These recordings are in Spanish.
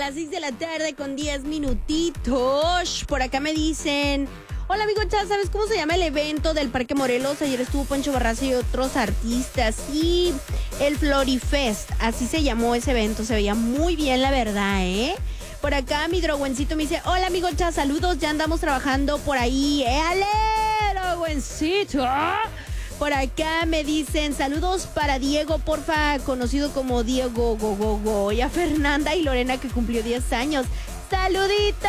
las 6 de la tarde con 10 minutitos. Por acá me dicen: hola amigo Chas, ¿sabes cómo se llama el evento del Parque Morelos? Ayer estuvo Pancho Barraza y otros artistas. Sí, el Florifest, así se llamó ese evento. Se veía muy bien, la verdad, ¿eh? Por acá mi droguencito me dice: hola amigo Chas, saludos, ya andamos trabajando por ahí. ¡Ale, droguencito! Por acá me dicen: saludos para Diego, porfa, conocido como Diego Gogogo. Y a Fernanda y Lorena, que cumplió 10 años. ¡Saluditos!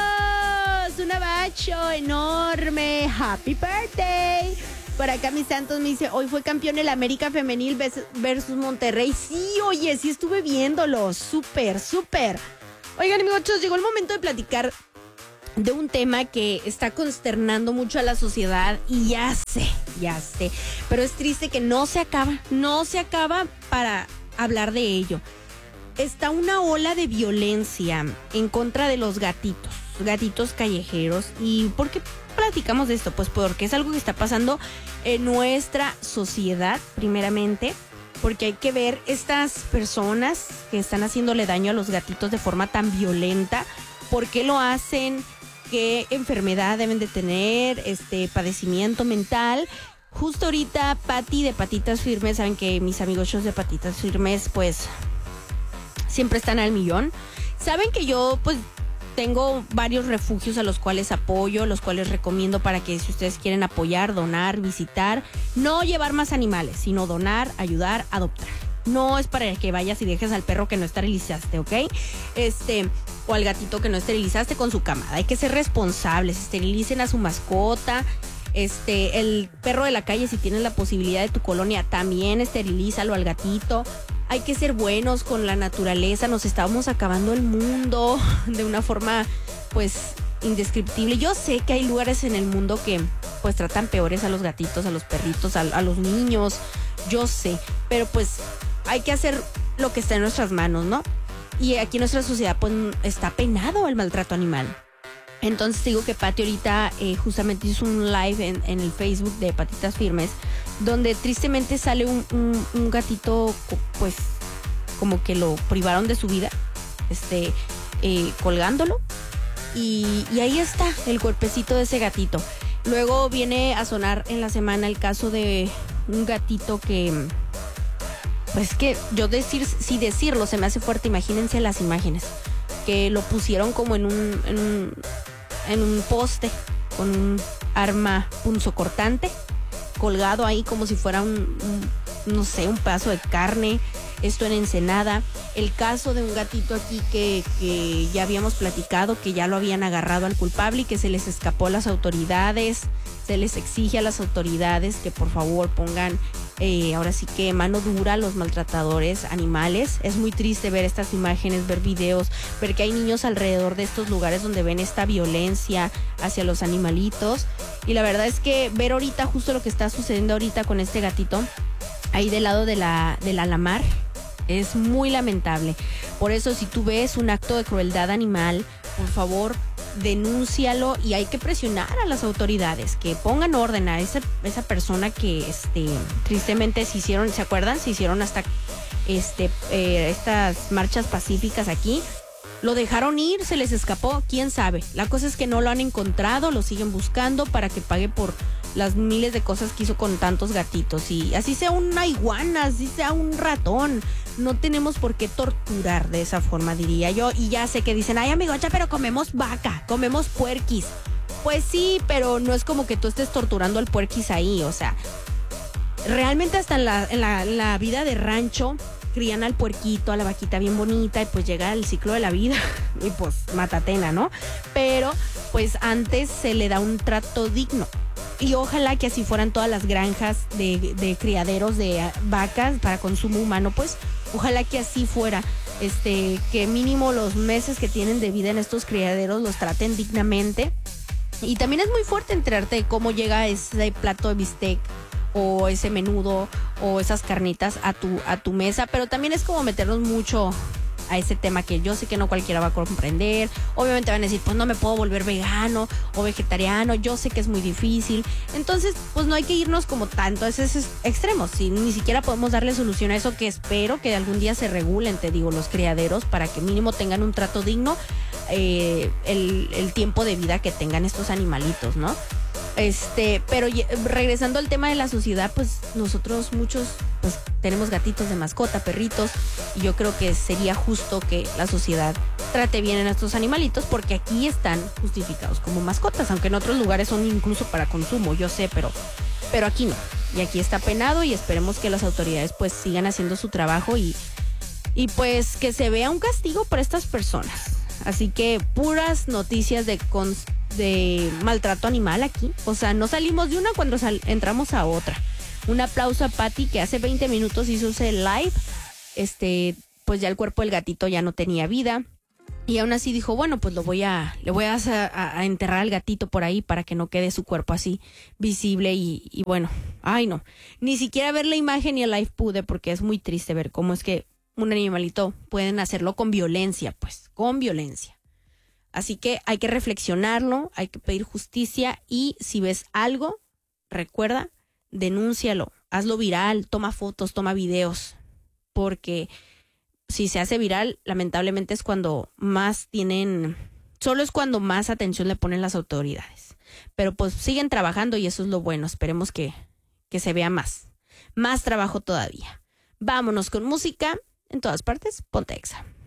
Un abacho enorme. ¡Happy birthday! Por acá mi Santos me dice: hoy fue campeón el América Femenil versus Monterrey. Sí, oye, sí estuve viéndolo. Súper, súper. Oigan, amigos, llegó el momento de platicar de un tema que está consternando mucho a la sociedad y ya sé, pero es triste que no se acaba para hablar de ello. Está una ola de violencia en contra de los gatitos callejeros. ¿Y por qué platicamos de esto? Pues porque es algo que está pasando en nuestra sociedad, primeramente, porque hay que ver estas personas que están haciéndole daño a los gatitos de forma tan violenta. ¿Por qué lo hacen? ¿Qué enfermedad deben de tener? Padecimiento mental. Justo ahorita Pati de Patitas Firmes, saben que mis amigos de Patitas Firmes pues siempre están al millón. Saben que yo pues tengo varios refugios a los cuales apoyo, los cuales recomiendo para que si ustedes quieren apoyar, donar, visitar, no llevar más animales, sino donar, ayudar, adoptar. No es para que vayas y dejes al perro que no esterilizaste, ¿ok? O al gatito que no esterilizaste con su camada. Hay que ser responsables, esterilicen a su mascota. El perro de la calle, si tienes la posibilidad de tu colonia, también esterilízalo al gatito. Hay que ser buenos con la naturaleza. Nos estábamos acabando el mundo de una forma, pues, indescriptible. Yo sé que hay lugares en el mundo que, pues, tratan peores a los gatitos, a los perritos, a los niños. Yo sé, pero pues hay que hacer lo que está en nuestras manos, ¿no? Y aquí en nuestra sociedad pues está penado el maltrato animal. Entonces digo que Pati ahorita justamente hizo un live en el Facebook de Patitas Firmes, donde tristemente sale un gatito, pues como que lo privaron de su vida, colgándolo. Y ahí está el cuerpecito de ese gatito. Luego viene a sonar en la semana el caso de un gatito que, pues que yo decirlo se me hace fuerte. Imagínense las imágenes, que lo pusieron como en un poste con un arma punzocortante, colgado ahí como si fuera un pedazo de carne. Esto en Ensenada. El caso de un gatito aquí que ya habíamos platicado, que ya lo habían agarrado al culpable y que se les escapó a las autoridades. Se les exige a las autoridades que por favor pongan ahora sí que mano dura a los maltratadores animales. Es muy triste ver estas imágenes, ver videos, ver que hay niños alrededor de estos lugares donde ven esta violencia hacia los animalitos. Y la verdad es que ver ahorita justo lo que está sucediendo ahorita con este gatito ahí del lado de la Alamar es muy lamentable. Por eso, si tú ves un acto de crueldad animal, por favor, denúncialo, y hay que presionar a las autoridades que pongan orden a esa persona que tristemente se hicieron, ¿se acuerdan? Se hicieron hasta estas marchas pacíficas aquí. Lo dejaron ir, se les escapó, quién sabe. La cosa es que no lo han encontrado, lo siguen buscando para que pague por las miles de cosas que hizo con tantos gatitos. Y así sea una iguana, así sea un ratón, no tenemos por qué torturar de esa forma, diría yo. Y ya sé que dicen: ay, amigocha, pero comemos vaca, comemos puerquis. Pues sí, pero no es como que tú estés torturando al puerquis ahí. O sea, realmente hasta en la vida de rancho crían al puerquito, a la vaquita bien bonita, y pues llega el ciclo de la vida y pues matatena, ¿no? Pero pues antes se le da un trato digno. Y ojalá que así fueran todas las granjas de criaderos de vacas para consumo humano, pues ojalá que así fuera, que mínimo los meses que tienen de vida en estos criaderos los traten dignamente. Y también es muy fuerte enterarte de cómo llega ese plato de bistec o ese menudo o esas carnitas a tu mesa, pero también es como meternos mucho a ese tema que yo sé que no cualquiera va a comprender. Obviamente van a decir, pues no me puedo volver vegano o vegetariano, yo sé que es muy difícil. Entonces, pues no hay que irnos como tanto a esos extremos. Si ni siquiera podemos darle solución a eso, que espero que algún día se regulen, te digo, los criaderos para que mínimo tengan un trato digno el tiempo de vida que tengan estos animalitos, ¿no? Pero regresando al tema de la sociedad, pues nosotros muchos pues tenemos gatitos de mascota, perritos, y yo creo que sería justo que la sociedad trate bien a estos animalitos porque aquí están justificados como mascotas, aunque en otros lugares son incluso para consumo, yo sé, pero aquí no. Y aquí está penado y esperemos que las autoridades pues sigan haciendo su trabajo y pues que se vea un castigo para estas personas. Así que puras noticias de maltrato animal aquí. O sea, no salimos de una cuando entramos a otra. Un aplauso a Patty, que hace 20 minutos hizo ese live. Pues ya el cuerpo del gatito ya no tenía vida. Y aún así dijo, bueno, pues le voy a enterrar al gatito por ahí para que no quede su cuerpo así visible. Y bueno, ay no. Ni siquiera ver la imagen y el live pude porque es muy triste ver cómo es que un animalito pueden hacerlo con violencia, pues, con violencia. Así que hay que reflexionarlo, hay que pedir justicia y si ves algo, recuerda, denúncialo, hazlo viral, toma fotos, toma videos, porque si se hace viral, lamentablemente es cuando solo es cuando más atención le ponen las autoridades. Pero pues siguen trabajando y eso es lo bueno, esperemos que se vea más trabajo todavía. Vámonos con música. En todas partes, ponte Exa.